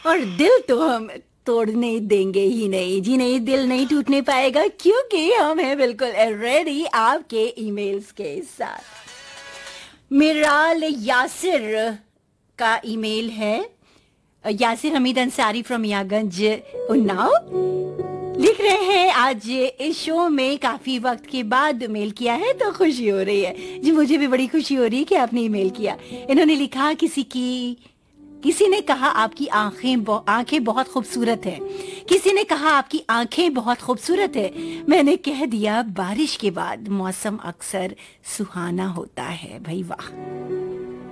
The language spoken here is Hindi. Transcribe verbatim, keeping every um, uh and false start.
और दिल तो हम तोड़ने देंगे ही नहीं जी, नहीं, दिल नहीं टूटने पाएगा क्योंकि हम हैं बिल्कुल रेडी आपके ईमेल्स के साथ। मिराल यासिर का ईमेल है, यासिर हमीद अंसारी फ्रॉम यागंज उन्नाव, लिख रहे हैं आज इस शो में काफी वक्त के बाद मेल किया है तो खुशी हो रही है जी, मुझे भी बड़ी खुशी हो रही है कि आपने ईमेल किया। इन्होंने लिखा, किसी की किसी ने कहा आपकी आंखें बहु, आंखें बहुत खूबसूरत है, किसी ने कहा आपकी आंखें बहुत खूबसूरत है, मैंने कह दिया बारिश के बाद मौसम अक्सर सुहाना होता है। भाई वाह,